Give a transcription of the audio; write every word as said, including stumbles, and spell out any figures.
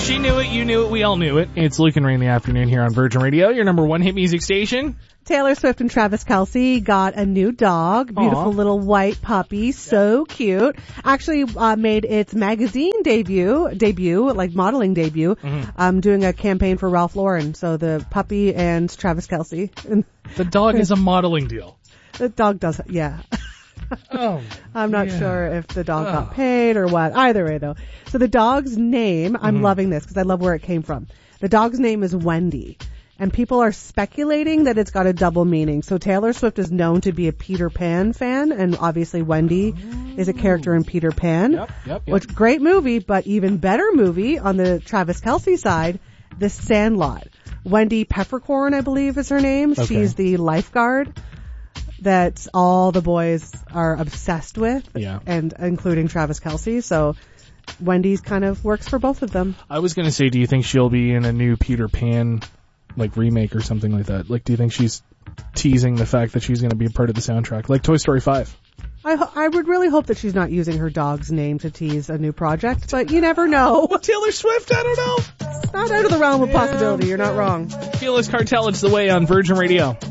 She knew it, you knew it, we all knew it. It's Luke and Ray in the afternoon here on Virgin Radio, your number one hit music station. Taylor Swift and Travis Kelce got a new dog, beautiful Aww. little white puppy, so cute. Actually uh, made its magazine debut, debut, like modeling debut, mm-hmm. um, doing a campaign for Ralph Lauren. So the puppy and Travis Kelce. The dog is a modeling deal. The dog does, yeah. Oh, I'm not yeah. sure if the dog oh. got paid or what. Either way, though. So the dog's name, I'm mm-hmm. loving this because I love where it came from. The dog's name is Wendy. And people are speculating that it's got a double meaning. So Taylor Swift is known to be a Peter Pan fan, and obviously Wendy oh. is a character in Peter Pan. Yep, yep, yep. Which, great movie, but even better movie on the Travis Kelce side, The Sandlot. Wendy Peppercorn, I believe is her name. Okay. She's the lifeguard that all the boys are obsessed with, yeah. and including Travis Kelce. So Wendy's kind of works for both of them. I was going to say, do you think she'll be in a new Peter Pan like remake or something like that? Like, do you think she's teasing the fact that she's going to be a part of the soundtrack, like Toy Story five? I, ho- I would really hope that she's not using her dog's name to tease a new project, but you never know. Well, Taylor Swift, I don't know. It's not out of the realm of possibility. You're not wrong. Fearless Cartel, it's the way on Virgin Radio.